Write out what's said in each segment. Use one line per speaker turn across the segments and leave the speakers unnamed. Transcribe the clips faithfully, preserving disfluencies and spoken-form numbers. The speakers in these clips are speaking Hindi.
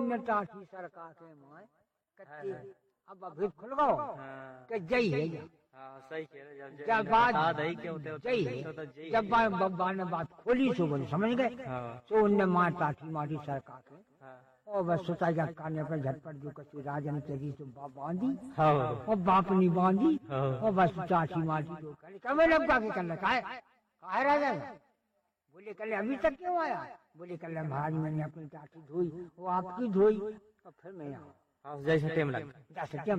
उनने टाठी सरका के माए कच्ची अब अभी खुल गो कि जय है
हाँ सही कह रहे जब
जब बात
दही के होते
जय है जब बब्बा ने बात खोली सो बोले समझ गए तो उनने माँ टाठी माटी सरका के और बस सोचा जा काने पर झटपट जो कछु राजन तेरी तो बाप बांधी और बाप नहीं बांधी और बस टाठी माटी जो करे कमे लगा के करना काहे काहे राजा बोले कल अभी तक क्यों आया बोले कल महाराज मैंने अपनी टाटी धोई वो आपकी धोई और फिर मैं आया
जैसे टाइम लग
जैसे टाइम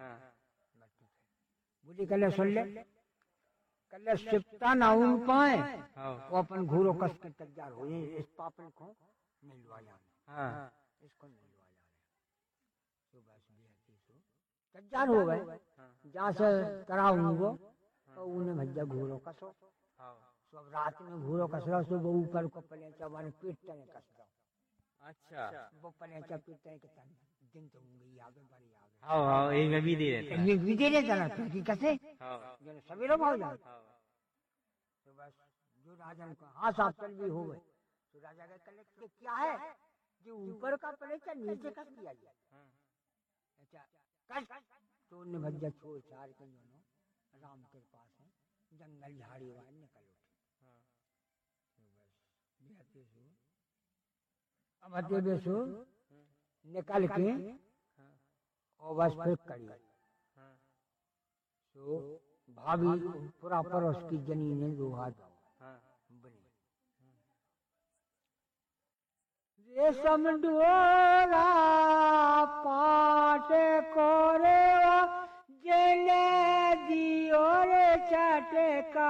बोले कल सुन ले कल सिपता ना उन पाए वो अपन घूरो कस के तैयार हो इस पापन को नहीं लुआ जाना इसको नहीं लुआ जाने तो बस बेहती सो तैयार हो गए जहाँ से कराऊंगी वो तो उन्हें भैया घूरो कसो सब रात में घूरो कसरा सो वो ऊपर को पलेचा वाले पेट तने कस दो
अच्छा
वो पलेचा पेट तने के तने दिन तो होंगे आगे बड़ी आगे
हाँ हाँ ये मैं भी दे देता
ये भी दे देता ना कि कैसे
हाँ
जो सवेरे भाग जाए तो बस जो राजन को हाँ साहब चल भी हो गए तो राजा का कलेक्ट क्या है जो ऊपर का पलेचा नीचे कस दिया गया अच्छा कस तो उन्हें भज्जा छोड़ छाड़ के दोनों राम के पास है जंगल झाड़ी वाले निकल उठे अब हते बेसो निकल के और बस फिर करी तो भाभी पूरा पर उसकी जनी ने दो हाथ बनी रेशम डोरा पाटे कोरे जने दियो रे चटका